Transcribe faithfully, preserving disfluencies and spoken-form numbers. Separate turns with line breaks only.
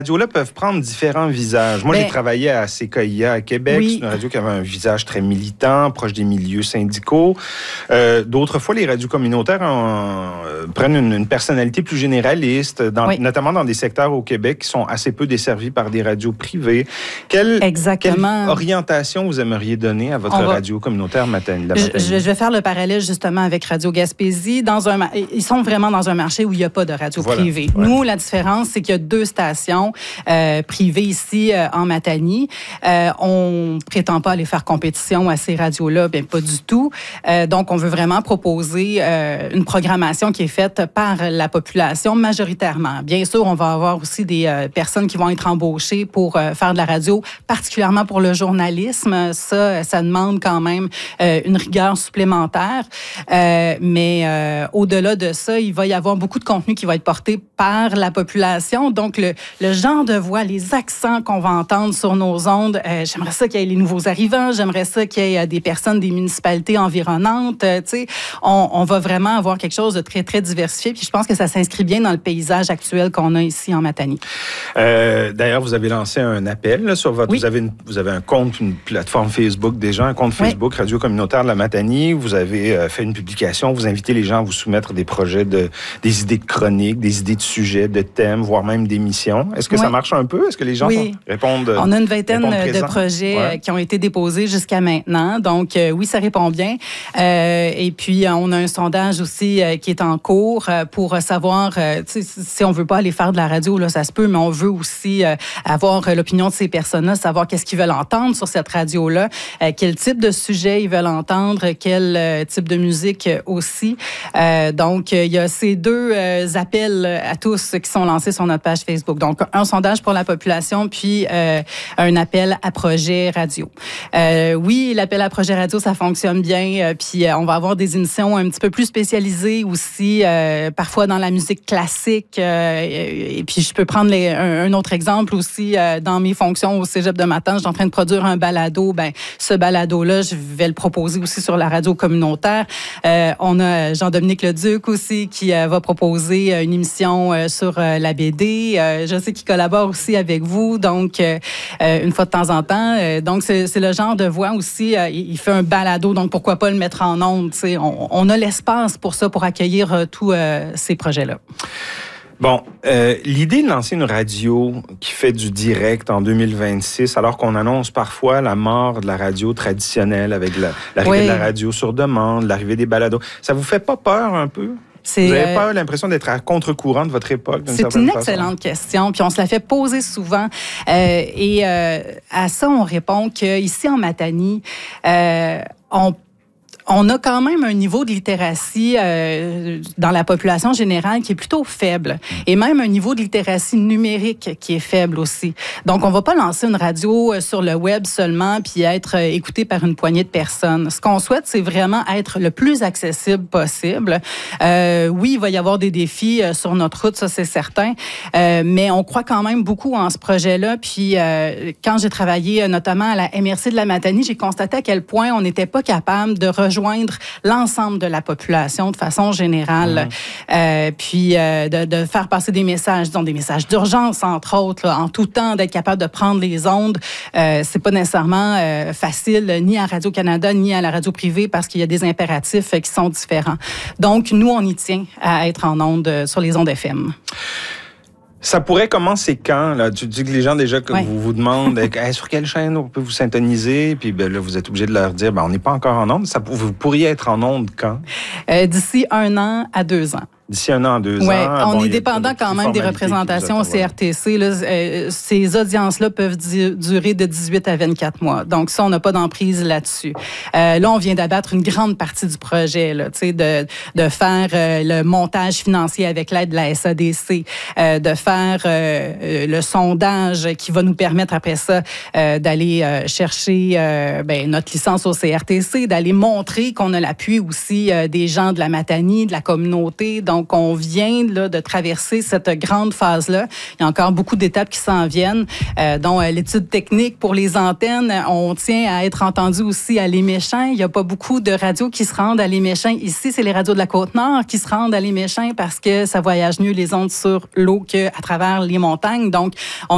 radios-là peuvent prendre différents visages. Moi, ben, j'ai travaillé à C K I A à Québec. Oui. C'est une radio qui avait un visage très militant, proche des milieux syndicaux. Euh, d'autres fois, les radios communautaires en, euh, prennent une, une personnalité plus généraliste, dans, oui. notamment dans des secteurs au Québec qui sont assez peu desservis par des radios privées. Quelle,
Exactement.
quelle orientation vous aimeriez donner à votre va... radio communautaire Matane, la Matanie?
Je, je vais faire le parallèle justement avec Radio Gaspésie. Dans un, ils sont vraiment dans un marché où il n'y a pas de radio voilà. privée. Ouais. Nous, la différence, c'est qu'il y a deux stations Euh, privé ici euh, en Matanie. Euh, on prétend pas aller faire compétition à ces radios-là, bien pas du tout. Euh, donc, on veut vraiment proposer euh, une programmation qui est faite par la population majoritairement. Bien sûr, on va avoir aussi des euh, personnes qui vont être embauchées pour euh, faire de la radio, particulièrement pour le journalisme. Ça, ça demande quand même euh, une rigueur supplémentaire. Euh, mais euh, au-delà de ça, il va y avoir beaucoup de contenu qui va être porté par la population. Donc, le, le genre de voix, les accents qu'on va entendre sur nos ondes, euh, j'aimerais ça qu'il y ait les nouveaux arrivants, j'aimerais ça qu'il y ait des personnes des municipalités environnantes. Euh, tu sais, on, on va vraiment avoir quelque chose de très, très diversifié. Puis je pense que ça s'inscrit bien dans le paysage actuel qu'on a ici en Matanie.
Euh, d'ailleurs, vous avez lancé un appel là, sur votre...
Oui.
Vous avez, une, vous avez un compte, une plateforme Facebook déjà, un compte Facebook, oui. Radio communautaire de la Matanie. Vous avez euh, fait une publication, vous invitez les gens à vous soumettre des projets, de, des idées de chroniques, des idées de sujets, de thèmes, voire même d'émissions. Est-ce que oui. ça marche un peu? Est-ce que les gens
oui.
répondent?
On a une vingtaine de projets
ouais.
qui ont été déposés jusqu'à maintenant. Donc, euh, oui, ça répond bien. Euh, et puis, on a un sondage aussi euh, qui est en cours euh, pour savoir, euh, si on veut pas aller faire de la radio, là, ça se peut, mais on veut aussi euh, avoir l'opinion de ces personnes-là, savoir qu'est-ce qu'ils veulent entendre sur cette radio-là, euh, quel type de sujet ils veulent entendre, quel euh, type de musique aussi. Euh, donc, il y a ces deux euh, appels à tous qui sont lancés sur notre page Facebook. Donc, un sondage pour la population, puis euh, un appel à projet radio. Euh, oui, l'appel à projet radio, ça fonctionne bien, euh, puis euh, on va avoir des émissions un petit peu plus spécialisées aussi, euh, parfois dans la musique classique, euh, et puis je peux prendre les, un, un autre exemple aussi, euh, dans mes fonctions au Cégep de Matane, je suis en train de produire un balado, ben ce balado-là, je vais le proposer aussi sur la radio communautaire. Euh, on a Jean-Dominique Leduc aussi qui euh, va proposer une émission euh, sur euh, la B D. Euh, je sais qu'il collabore aussi avec vous, donc euh, une fois de temps en temps. Euh, donc, c'est, c'est le genre de voix aussi. Euh, il fait un balado, donc pourquoi pas le mettre en ondes. On, on a l'espace pour ça, pour accueillir euh, tous euh, ces projets-là.
Bon, euh, l'idée de lancer une radio qui fait du direct en deux mille vingt-six, alors qu'on annonce parfois la mort de la radio traditionnelle avec la, l'arrivée oui. de la radio sur demande, l'arrivée des balados, ça vous fait pas peur un peu? C'est, vous n'avez pas euh, l'impression d'être à contre-courant de votre époque? D'une
c'est une
façon?
excellente question, puis on se la fait poser souvent. Euh, et euh, à ça, on répond qu'ici en Matanie, euh, on On a quand même un niveau de littératie euh, dans la population générale qui est plutôt faible. Et même un niveau de littératie numérique qui est faible aussi. Donc, on ne va pas lancer une radio sur le web seulement puis être écouté par une poignée de personnes. Ce qu'on souhaite, c'est vraiment être le plus accessible possible. Euh, oui, il va y avoir des défis sur notre route, ça c'est certain. Euh, mais on croit quand même beaucoup en ce projet-là. Puis, euh, quand j'ai travaillé notamment à la M R C de la Matanie, j'ai constaté à quel point on n'était pas capable de rejoindre l'ensemble de la population de façon générale, mmh. euh, puis euh, de, de faire passer des messages, disons des messages d'urgence, entre autres, là, en tout temps, d'être capable de prendre les ondes. Euh, c'est pas nécessairement euh, facile, ni à Radio-Canada, ni à la radio privée, parce qu'il y a des impératifs euh, qui sont différents. Donc, nous, on y tient à être en ondes euh, sur les ondes F M.
Ça pourrait commencer quand? Là? Tu dis que les gens, déjà, que
ouais.
vous vous demandent hey, sur quelle chaîne on peut vous syntoniser, puis ben, là, vous êtes obligé de leur dire ben, on n'est pas encore en onde. Ça, vous pourriez être en onde quand?
Euh, d'ici un an à deux ans.
D'ici un an, deux
ouais,
ans.
On
bon,
est dépendant quand même des représentations au C R T C. Là, euh, ces audiences-là peuvent di- durer de dix-huit à vingt-quatre mois. Donc, ça, on n'a pas d'emprise là-dessus. Euh, là, on vient d'abattre une grande partie du projet, là, de, de faire euh, le montage financier avec l'aide de la S A D C, euh, de faire euh, le sondage qui va nous permettre après ça euh, d'aller euh, chercher euh, ben, notre licence au C R T C, d'aller montrer qu'on a l'appui aussi euh, des gens de la Matanie, de la communauté. Donc, Donc, on vient là, de traverser cette grande phase-là. Il y a encore beaucoup d'étapes qui s'en viennent, euh, dont euh, l'étude technique pour les antennes. On tient à être entendu aussi à Les-Méchants. Il n'y a pas beaucoup de radios qui se rendent à Les-Méchants. Ici, c'est les radios de la Côte-Nord qui se rendent à Les-Méchants parce que ça voyage mieux les ondes sur l'eau qu'à travers les montagnes. Donc, on